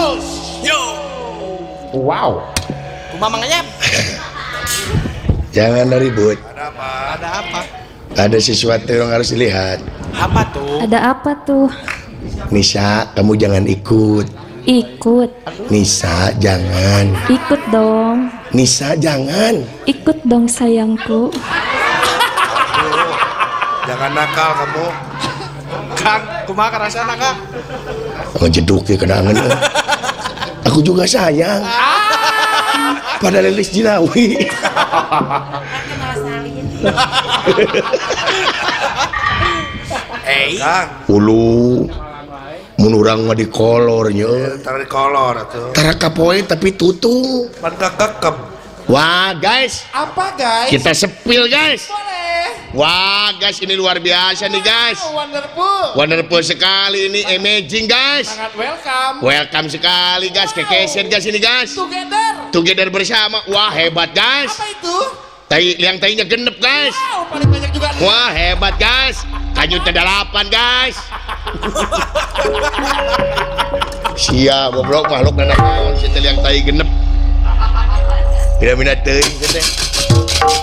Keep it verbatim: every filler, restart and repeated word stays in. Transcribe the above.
Yo. Wow. Kumaha Mang Ayep? Jangan ribut. Ada apa? Ada apa? Ada sesuatu yang harus dilihat. Apa tuh? Ada apa tuh? Nisa, kamu jangan ikut. Ikut. Nisa, jangan. Ikut dong. Nisa, jangan. Ikut dong sayangku. Jangan nakal kamu. Kang, kumaha karasana Kang? Ngejeduk ya kenangan. Aku juga sayang. Pada Lilis Jinawi. Eh, Kang, Ulu menurang mah di kolornya. taruh di kolor atuh. Tara kapoe tapi tutung. Pan kekekem. Wah guys, Apa guys? kita sepil guys. Boleh. Wah guys, ini luar biasa nih guys. Wonderful. Wonderful sekali ini, amazing guys. Sangat welcome. Welcome sekali guys, kekeser guys ini guys. Together. Together bersama, wah hebat guys. Apa itu? Tai, yang tainya genep guys. Wow, paling banyak juga. Wah hebat guys. Kanyut delapan guys. Sia goblok makhluk nanak naon setel yang tai genep. Tidak minat teuing teh.